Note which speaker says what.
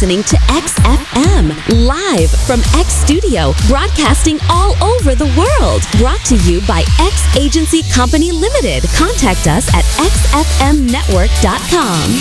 Speaker 1: listening to XFM, live from X Studio, broadcasting all over the world. Brought to you by X Agency Company Limited. Contact us at xfmnetwork.com.